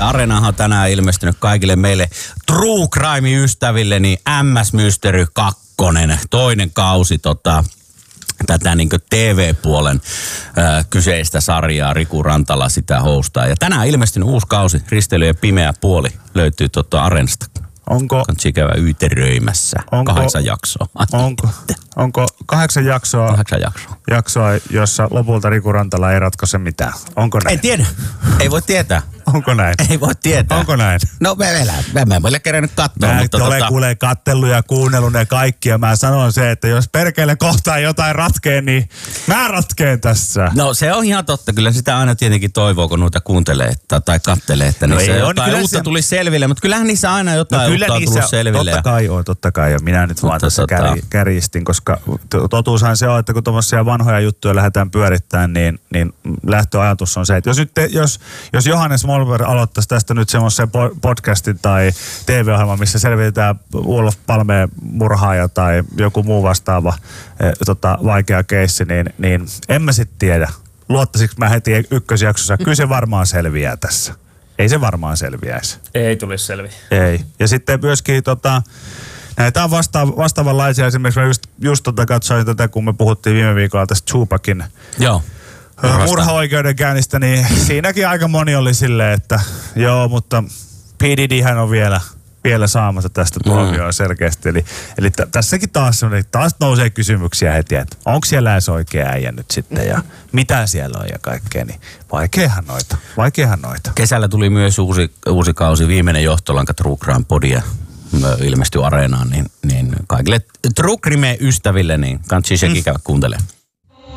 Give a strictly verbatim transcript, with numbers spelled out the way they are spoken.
Areenahan on tänään ilmestynyt kaikille meille True Crime-ystäville, niin M S Mystery kaksi, toinen kausi tota, tätä niin T V-puolen ö, kyseistä sarjaa. Riku Rantala sitä hostaa. Ja tänään ilmestynyt uusi kausi, Risteily ja pimeä puoli, löytyy tota Areenasta. Onko... Kansi käydä yteröimässä. Onko, kahdeksan jaksoa. Onko, onko kahdeksan jaksoa, kahdeksan jaksoa, jaksoa, jossa lopulta Riku Rantala ei ratkaise mitään? Onko näin? En tiedä. Ei voi tietää. Onko näin? Ei voi tietää. Onko näin? No me elää. Mä en ole kerännyt katsoa. Mä mutta olen tota... kuulee kattellut ja kuunnellut ne kaikki ja mä sanon se, että jos perkeille kohtaa jotain ratkee, niin mä ratkeen tässä. No se on ihan totta. Kyllä sitä aina tietenkin toivoo, kun noita kuuntelee että, tai kattelee, että no niissä jotain uutta se... tulisi selville. Mutta kyllähän niissä aina jotain no uutta on tullut selville. Totta kai on, totta kai. Ja minä nyt vaan tässä tota... kär, kärjistin, koska totuushan se on, että kun tuommoisia vanhoja juttuja lähdetään pyörittämään, niin, niin lähtöajatus on se, että jos, nyt te, jos, jos Johannes Molberg aloittaisi tästä nyt semmoisen podcastin tai T V-ohjelman, missä selvitetään Olof Palmeen murhaaja tai joku muu vastaava eh, tota, vaikea keissi, niin, niin en mä sitten tiedä. Luottaisiko mä heti ykkösjaksossa? Kyllä se varmaan selviää tässä. Ei se varmaan selviäisi. Ei tulisi selviä. Ei. Ja sitten myöskin tota, näitä on vasta- vastaavanlaisia. Esimerkiksi mä just, just tota katsoin tätä, kun me puhuttiin viime viikolla tästä Tupacin Joo. murhaoikeudenkäynnistä, niin siinäkin aika moni oli silleen, että joo, mutta P. Diddyhän on vielä, vielä saamassa tästä tuomioon mm. selkeästi. Eli, eli t- tässäkin taas, taas nousee kysymyksiä heti, että onko siellä edes oikea äijä nyt sitten ja mitä siellä on ja kaikkea. Niin vaikeahan noita, vaikeahan noita. Kesällä tuli myös uusi, uusi kausi, viimeinen johtolanka True Crime Podia ilmestyi Areenaan, niin, niin kaikille True Crime-ystäville, niin kannattaa sekin käydä kuuntelemaan.